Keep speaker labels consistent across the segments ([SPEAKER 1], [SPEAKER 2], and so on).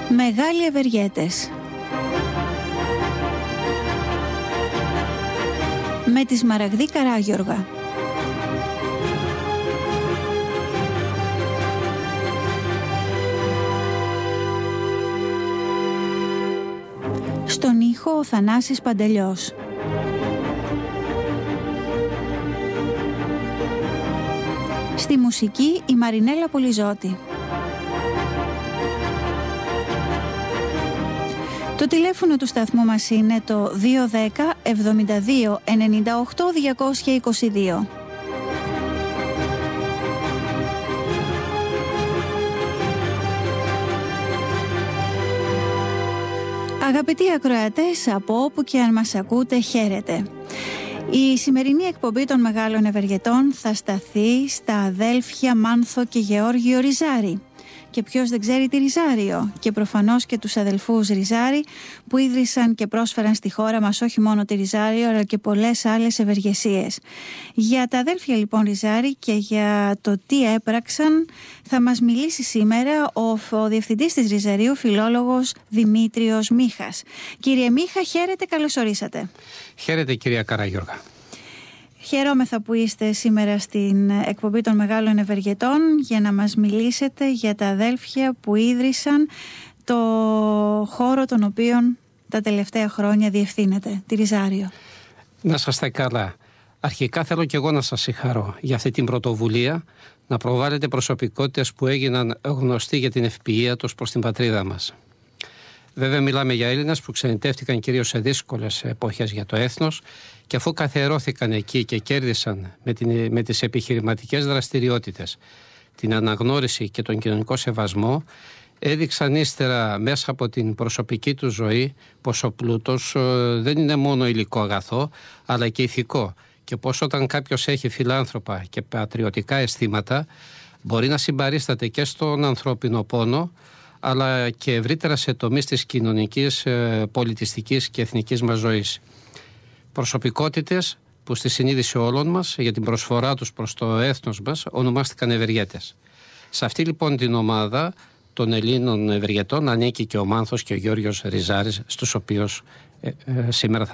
[SPEAKER 1] Μεγάλοι ευεργέτες. Με τη Σμαραγδή Καράγιοργα. Στον ήχο ο Θανάσης Παντελιός. Στη μουσική η Μαρινέλα Πολυζώτη. Το τηλέφωνο του σταθμού μας είναι το 210 72 98 222. Αγαπητοί ακροατές, από όπου και αν μας ακούτε, χαίρετε. Η σημερινή εκπομπή των Μεγάλων Ευεργετών θα σταθεί στα αδέλφια Μάνθο και Γεώργιο Ριζάρη. Και ποιος δεν ξέρει τη Ριζάριο, και προφανώς και τους αδελφούς Ριζάρη που ίδρυσαν και πρόσφεραν στη χώρα μας όχι μόνο τη Ριζάριο αλλά και πολλές άλλες ευεργεσίες. Για τα αδέλφια λοιπόν Ριζάρη και για το τι έπραξαν θα μας μιλήσει σήμερα ο διευθυντής της Ριζαρίου, φιλόλογος Δημήτριος Μίχας. Κύριε Μίχα, χαίρετε, καλώς ορίσατε.
[SPEAKER 2] Χαίρετε κυρία Καράγιοργα.
[SPEAKER 1] Χαιρόμεθα που είστε σήμερα στην εκπομπή των Μεγάλων Ευεργετών για να μας μιλήσετε για τα αδέλφια που ίδρυσαν το χώρο τον οποίον τα τελευταία χρόνια διευθύνεται, τη Ριζάριο.
[SPEAKER 2] Να είστε καλά. Αρχικά θέλω και εγώ να σας συγχαρώ για αυτή την πρωτοβουλία, να προβάλλετε προσωπικότητες που έγιναν γνωστοί για την ευποιία τους προς την πατρίδα μας. Βέβαια μιλάμε για Έλληνες που ξενιτεύτηκαν κυρίως σε δύσκολες εποχές για το έθνος και αφού καθιερώθηκαν εκεί και κέρδισαν με τις επιχειρηματικές δραστηριότητες την αναγνώριση και τον κοινωνικό σεβασμό, έδειξαν ύστερα μέσα από την προσωπική του ζωή πως ο πλούτος δεν είναι μόνο υλικό αγαθό αλλά και ηθικό και πως όταν κάποιος έχει φιλάνθρωπα και πατριωτικά αισθήματα μπορεί να συμπαρίσταται και στον ανθρώπινο πόνο αλλά και ευρύτερα σε τομείς της κοινωνικής, πολιτιστικής και εθνικής μας ζωής. Προσωπικότητες που στη συνείδηση όλων μας για την προσφορά τους προς το έθνος μας ονομάστηκαν ευεργέτες. Σε αυτή λοιπόν την ομάδα των Ελλήνων ευεργετών ανήκει και ο Μάνθος και ο Γιώργος Ριζάρης, για τους οποίους σήμερα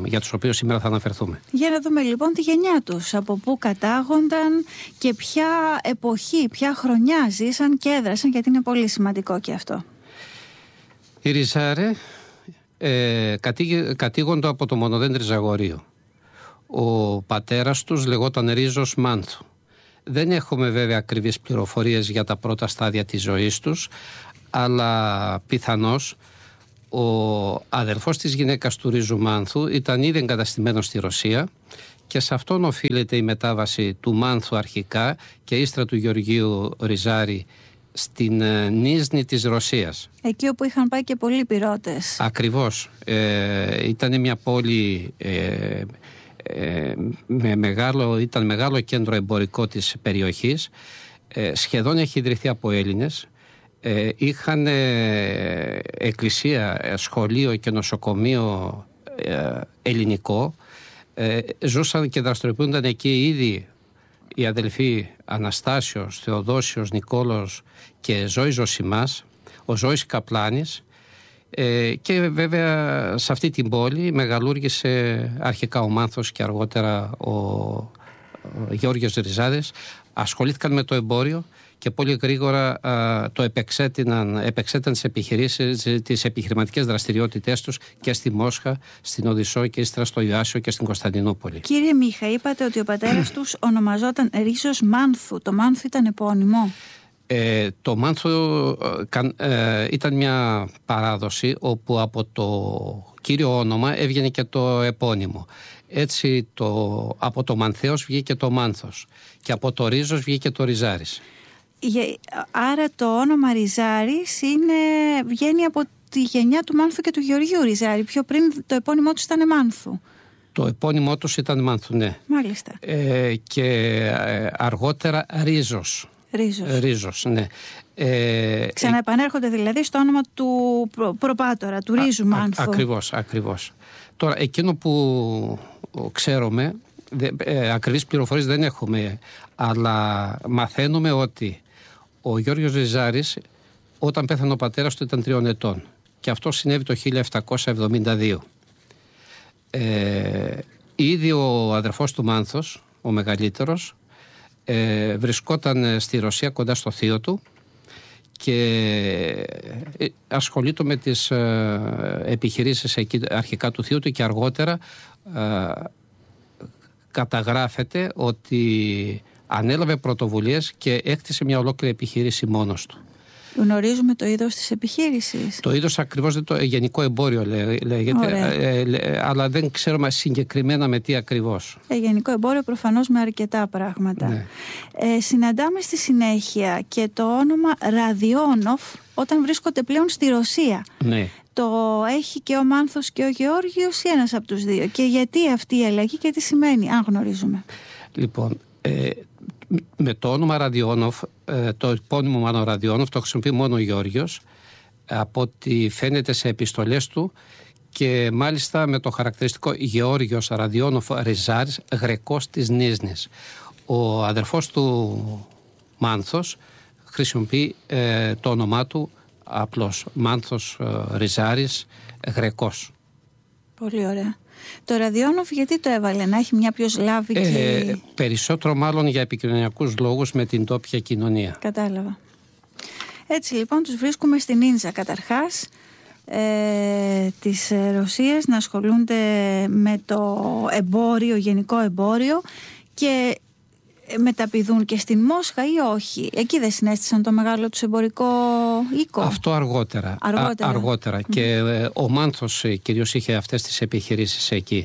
[SPEAKER 2] θα αναφερθούμε. Για
[SPEAKER 1] να δούμε λοιπόν τη γενιά τους, από πού κατάγονταν και ποια εποχή, ποια χρονιά ζήσαν και έδρασαν, γιατί είναι πολύ σημαντικό και αυτό.
[SPEAKER 2] Οι Ριζάρε κατήγονται από το Μονοδέντρι Ζαγορείο. Ο πατέρας τους λεγόταν Ρίζος Μάνθου. Δεν έχουμε βέβαια ακριβείς πληροφορίες για τα πρώτα στάδια της ζωής τους, αλλά πιθανώς ο αδερφός της γυναίκας του Ρίζου Μάνθου ήταν ήδη εγκαταστημένος στη Ρωσία και σε αυτόν οφείλεται η μετάβαση του Μάνθου αρχικά και ύστερα του Γεωργίου Ριζάρη στην Νίζνη της Ρωσίας.
[SPEAKER 1] Εκεί όπου είχαν πάει και πολλοί πυρώτες.
[SPEAKER 2] Ακριβώς. Ήταν μια πόλη ήταν μεγάλο κέντρο εμπορικό της περιοχής. Σχεδόν έχει ιδρυθεί από Έλληνες. Είχαν εκκλησία, σχολείο και νοσοκομείο ελληνικό. Ζούσαν και δραστηριοποιούνταν εκεί ήδη οι αδελφοί Αναστάσιος, Θεοδόσιος, Νικόλος και Ζώης Ζωσιμάς, ο Ζώης Καπλάνης, και βέβαια σε αυτή την πόλη μεγαλούργησε αρχικά ο Μάνθος και αργότερα ο Γιώργος Ριζάρης. Ασχολήθηκαν με το εμπόριο και πολύ γρήγορα το επεξέτειναν τις επιχειρηματικές δραστηριότητές τους και στη Μόσχα, στην Οδυσσό και ύστερα στο Ιάσιο και στην Κωνσταντινούπολη.
[SPEAKER 1] Κύριε Μίχα, είπατε ότι ο πατέρας τους ονομαζόταν Ρίζος Μάνθου. Το Μάνθου ήταν επώνυμο?
[SPEAKER 2] Το Μάνθου ήταν μια παράδοση όπου από το κύριο όνομα έβγαινε και το επώνυμο. Έτσι από το Μανθέος βγήκε το Μάνθος και από το Ρίζος βγήκε το Ριζάρης.
[SPEAKER 1] Άρα το όνομα Ριζάρης βγαίνει από τη γενιά του Μάνθου και του Γεωργίου Ριζάρη. Πιο πριν το επώνυμό του ήταν Μάνθου.
[SPEAKER 2] Το επώνυμό τους ήταν Μάνθου, ναι.
[SPEAKER 1] Μάλιστα.
[SPEAKER 2] Και αργότερα Ρίζος, ναι.
[SPEAKER 1] Ξαναεπανέρχονται δηλαδή στο όνομα του προπάτορα, του Ρίζου Μάνθου.
[SPEAKER 2] Ακριβώς. Τώρα, εκείνο που ξέρουμε, ακριβείς πληροφορίες δεν έχουμε, αλλά μαθαίνουμε ότι ο Γιώργος Ριζάρης όταν πέθανε ο πατέρας του ήταν 3 ετών. Και αυτό συνέβη το 1772. Ήδη ο αδερφός του Μάνθος, ο μεγαλύτερος, βρισκόταν στη Ρωσία κοντά στο θείο του και ασχολείται με τις επιχειρήσεις εκεί, αρχικά του θείου του, και αργότερα καταγράφεται ότι ανέλαβε πρωτοβουλίες και έκτισε μια ολόκληρη επιχείρηση μόνος του.
[SPEAKER 1] Γνωρίζουμε το είδος της επιχείρησης?
[SPEAKER 2] Το είδος ακριβώς το γενικό εμπόριο λέγεται, αλλά δεν ξέρουμε συγκεκριμένα με τι ακριβώς.
[SPEAKER 1] Γενικό εμπόριο προφανώς με αρκετά πράγματα.
[SPEAKER 2] Ναι.
[SPEAKER 1] Συναντάμε στη συνέχεια και το όνομα Ραδιόνοφ όταν βρίσκονται πλέον στη Ρωσία.
[SPEAKER 2] Ναι.
[SPEAKER 1] Το έχει και ο Μάνθος και ο Γεώργιος ή ένας από τους δύο? Και γιατί αυτή η αλλαγή και τι σημαίνει, αν γνωρίζουμε?
[SPEAKER 2] Λοιπόν, με το όνομα Ραδιόνοφ, το επώνυμο μάλλον Ραδιόνοφ, το χρησιμοποιεί μόνο ο Γεώργιος, από ό,τι φαίνεται σε επιστολές του, και μάλιστα με το χαρακτηριστικό Γεώργιος Ραδιόνοφ Ριζάρης, Γρεκός της Νίζνης. Ο αδερφός του Μάνθος χρησιμοποιεί το όνομά του απλώς, Μάνθος Ριζάρης, Γρεκός.
[SPEAKER 1] Πολύ ωραία. Το Ραδιόνοφ γιατί το έβαλε, να έχει μια πιο σλάβικη...
[SPEAKER 2] Περισσότερο μάλλον για επικοινωνιακούς λόγους με την τόπια κοινωνία.
[SPEAKER 1] Κατάλαβα. Έτσι λοιπόν τους βρίσκουμε στην Ίντζα καταρχάς της Ρωσίας να ασχολούνται με το εμπόριο, γενικό εμπόριο, και μεταπηδούν και στην Μόσχα ή όχι? Εκεί δεν συνέστησαν το μεγάλο τους εμπορικό οίκο?
[SPEAKER 2] Αυτό αργότερα. Και ο Μάνθος κυρίως είχε αυτές τις επιχειρήσεις εκεί.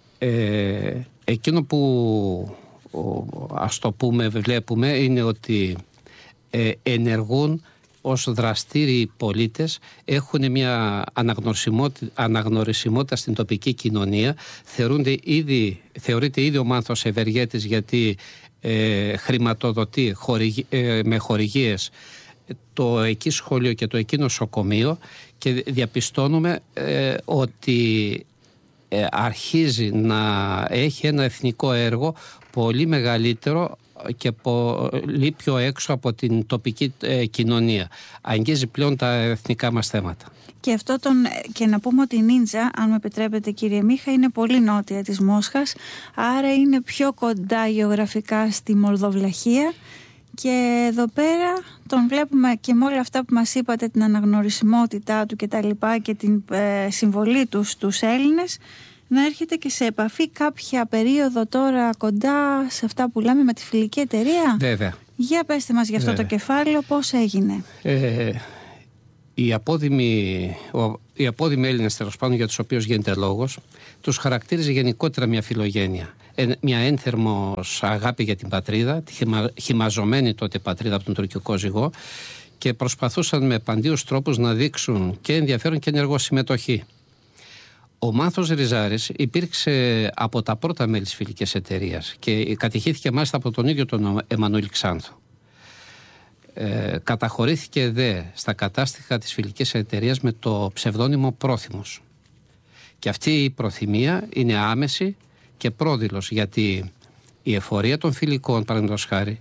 [SPEAKER 2] Εκείνο που ας το πούμε βλέπουμε είναι ότι ενεργούν ως δραστήριοι πολίτες, έχουν μια αναγνωρισιμότητα στην τοπική κοινωνία. Θεωρείται ήδη ο Μάνθος ευεργέτης, γιατί χρηματοδοτεί με χορηγίες το εκεί σχολείο και το εκεί νοσοκομείο, και διαπιστώνουμε ότι αρχίζει να έχει ένα εθνικό έργο πολύ μεγαλύτερο και πολύ πιο έξω από την τοπική κοινωνία. Αγγίζει πλέον τα εθνικά μας θέματα.
[SPEAKER 1] Και να πούμε ότι η Νίντζα, αν με επιτρέπετε κύριε Μίχα, είναι πολύ νότια της Μόσχας, άρα είναι πιο κοντά γεωγραφικά στη Μολδοβλαχία, και εδώ πέρα τον βλέπουμε και με όλα αυτά που μας είπατε, την αναγνωρισιμότητά του και τα λοιπά, και την συμβολή του στους Έλληνες, να έρχεται και σε επαφή κάποια περίοδο τώρα κοντά σε αυτά που λέμε με τη φιλική εταιρεία.
[SPEAKER 2] Βέβαια.
[SPEAKER 1] Για πέστε μας για αυτό το κεφάλαιο, πώς έγινε.
[SPEAKER 2] Οι απόδημοι Έλληνες, τέλος πάντων, για τους οποίους γίνεται λόγος, τους χαρακτήριζε γενικότερα μια φιλογένεια. Μια ένθερμος αγάπη για την πατρίδα, τη χυμαζωμένη τότε πατρίδα από τον τουρκικό ζυγό, και προσπαθούσαν με παντίους τρόπους να δείξουν και ενδιαφέρον και ενεργό συμμετοχή. Ο Μάνθος Ριζάρης υπήρξε από τα πρώτα μέλη της φιλικής εταιρείας και κατηχήθηκε μάλιστα από τον ίδιο τον Εμμανουήλ Ξάνθο. Καταχωρήθηκε δε στα κατάστοιχα της φιλικής εταιρείας με το ψευδόνυμο Πρόθυμος. Και αυτή η προθυμία είναι άμεση και πρόδειλος, γιατί η εφορία των φιλικών, παραδείγματος χάρη,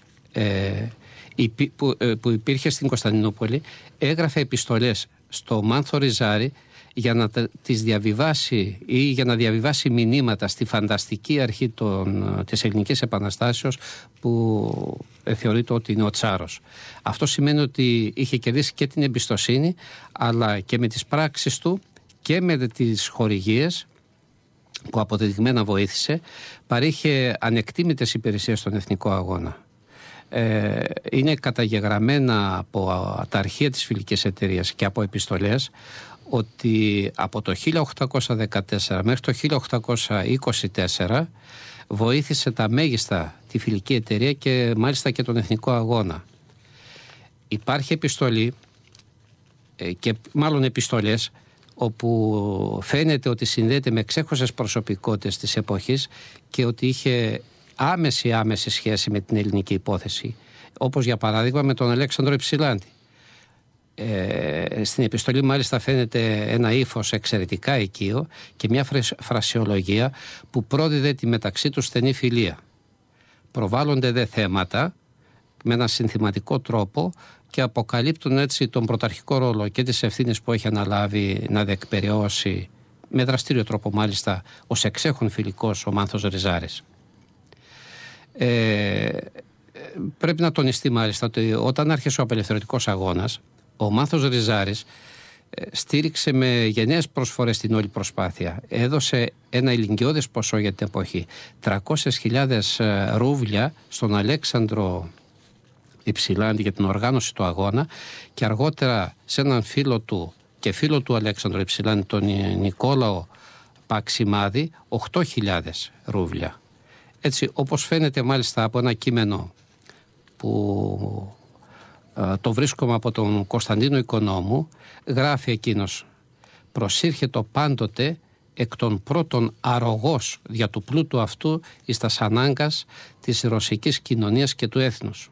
[SPEAKER 2] που υπήρχε στην Κωνσταντινούπολη, έγραφε επιστολές στο Μάνθο Ριζάρη για να τις διαβιβάσει ή για να διαβιβάσει μηνύματα στη φανταστική αρχή της Ελληνικής Επαναστάσεως, που θεωρείται ότι είναι ο Τσάρος. Αυτό σημαίνει ότι είχε κερδίσει και την εμπιστοσύνη, αλλά και με τις πράξεις του και με τις χορηγίες που αποδεδειγμένα βοήθησε, παρήχε ανεκτήμητες υπηρεσίες στον εθνικό αγώνα. Είναι καταγεγραμμένα από τα αρχεία της φιλικής εταιρείας και από επιστολές ότι από το 1814 μέχρι το 1824 βοήθησε τα μέγιστα τη φιλική εταιρεία και μάλιστα και τον εθνικό αγώνα. Υπάρχει επιστολή και μάλλον επιστολές όπου φαίνεται ότι συνδέεται με ξέχωσες προσωπικότητες της εποχής και ότι είχε άμεση σχέση με την ελληνική υπόθεση, όπως για παράδειγμα με τον Αλέξανδρο Υψηλάντη. Στην επιστολή μάλιστα φαίνεται ένα ύφος εξαιρετικά οικείο και μια φρασιολογία που πρόδιδε τη μεταξύ τους στενή φιλία. Προβάλλονται δε θέματα με ένα συνθηματικό τρόπο και αποκαλύπτουν έτσι τον πρωταρχικό ρόλο και τις ευθύνες που έχει αναλάβει να διεκπεραιώσει με δραστήριο τρόπο μάλιστα ως εξέχων φιλικός ο Μάνθος Ριζάρης. Πρέπει να τονιστεί μάλιστα ότι όταν άρχισε ο απελευθερωτικός αγώνας, ο Μάνθος Ριζάρης στήριξε με γενναίες προσφορές την όλη προσπάθεια. Έδωσε ένα ηλικιώδες ποσό για την εποχή, 300.000 ρούβλια στον Αλέξανδρο Υψηλάντη για την οργάνωση του αγώνα και αργότερα σε έναν φίλο του και φίλο του Αλέξανδρου Υψηλάντη, τον Νικόλαο Παξιμάδη, 8.000 ρούβλια. Έτσι, όπως φαίνεται μάλιστα από ένα κείμενο που το βρίσκομαι από τον Κωνσταντίνο Οικονόμου, γράφει εκείνος: «Προσήρχετο πάντοτε εκ των πρώτων αρρωγός δια του πλούτου αυτού εις τας ανάγκας της ρωσικής κοινωνίας και του έθνους».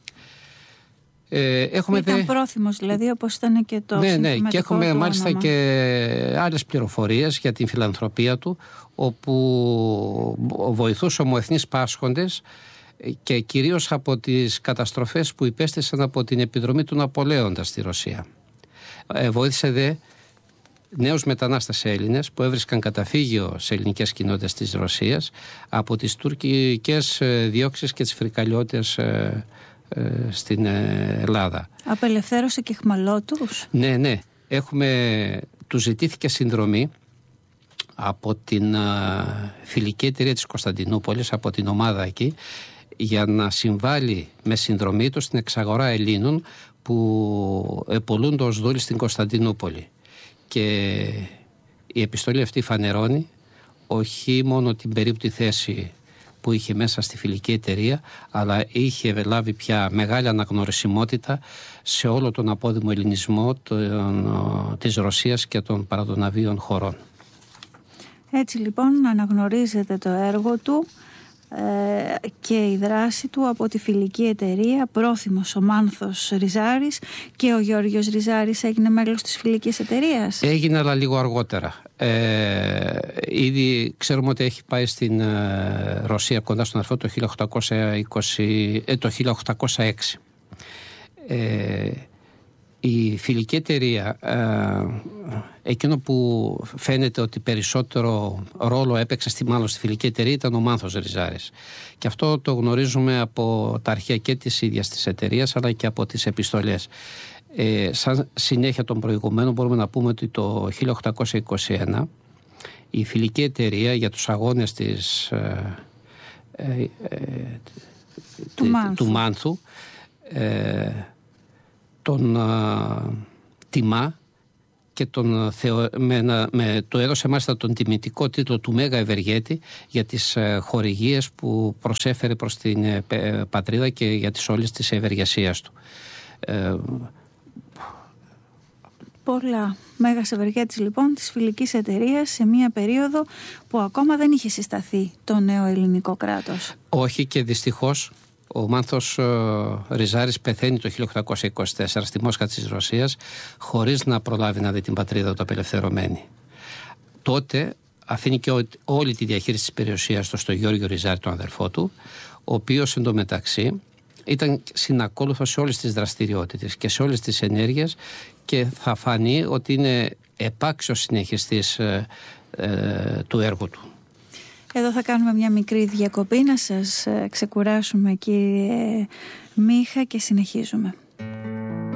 [SPEAKER 1] Ήταν πρόθυμος δηλαδή, όπως ήταν και το
[SPEAKER 2] ναι, και έχουμε μάλιστα και άλλες πληροφορίες για την φιλανθρωπία του, όπου βοηθούσε ομοεθνείς πάσχοντες και κυρίως από τις καταστροφές που υπέστησαν από την επιδρομή του Ναπολέοντα στη Ρωσία. Βοήθησε δε νέους μετανάστες Έλληνες που έβρισκαν καταφύγιο σε ελληνικές κοινότητες της Ρωσίας από τις τουρκικές διώξεις και τις φρικαλιώτες στην Ελλάδα.
[SPEAKER 1] Απελευθέρωσε και αιχμαλώτους.
[SPEAKER 2] Ναι. Του ζητήθηκε συνδρομή από την φιλική εταιρεία της Κωνσταντινούπολης, από την ομάδα εκεί, για να συμβάλλει με συνδρομή του στην εξαγορά Ελλήνων που επολούνται ως δούλοι στην Κωνσταντινούπολη. Και η επιστολή αυτή φανερώνει όχι μόνο την περίπτωτη θέση που είχε μέσα στη φιλική εταιρεία, αλλά είχε λάβει πια μεγάλη αναγνωρισιμότητα σε όλο τον απόδημο ελληνισμό της Ρωσίας και των παραδοναβίων χωρών.
[SPEAKER 1] Έτσι λοιπόν αναγνωρίζεται το έργο του και η δράση του από τη φιλική εταιρεία. Πρόθυμος ο Μάνθος Ριζάρης. Και ο Γιώργος Ριζάρης έγινε μέλος της φιλικής εταιρείας.
[SPEAKER 2] Έγινε, αλλά λίγο αργότερα. Ήδη ξέρουμε ότι έχει πάει στην Ρωσία κοντά στον Αρφό το 1806. Η φιλική εταιρεία, εκείνο που φαίνεται ότι περισσότερο ρόλο έπαιξε στη φιλική εταιρεία ήταν ο Μάνθος Ριζάρης. Και αυτό το γνωρίζουμε από τα αρχεία και της ίδιας της εταιρείας, αλλά και από τις επιστολές. Σαν συνέχεια των προηγουμένων μπορούμε να πούμε ότι το 1821 η φιλική εταιρεία για τους αγώνες του Μάνθου τον τιμά και το έδωσε μάλιστα τον τιμητικό τίτλο του Μέγα Ευεργέτη για τις χορηγίες που προσέφερε προς την πατρίδα και για τις όλες τις ευεργεσίες του.
[SPEAKER 1] Πολλά. Μέγας Ευεργέτης λοιπόν της φιλικής εταιρείας σε μια περίοδο που ακόμα δεν είχε συσταθεί το νέο ελληνικό κράτος.
[SPEAKER 2] Όχι, και δυστυχώς ο Μάνθος Ριζάρης πεθαίνει το 1824 στη Μόσχα της Ρωσίας, χωρίς να προλάβει να δει την πατρίδα του απελευθερωμένη. Τότε αφήνει και όλη τη διαχείριση της περιουσίας του στο Γιώργο Ριζάρη, τον αδερφό του, ο οποίος εντωμεταξύ ήταν συνακόλουθος σε όλες τις δραστηριότητες και σε όλες τις ενέργειες, και θα φανεί ότι είναι επάξιος συνεχιστής του έργου του.
[SPEAKER 1] Εδώ θα κάνουμε μια μικρή διακοπή να σας ξεκουράσουμε, κύριε Μίχα, και συνεχίζουμε.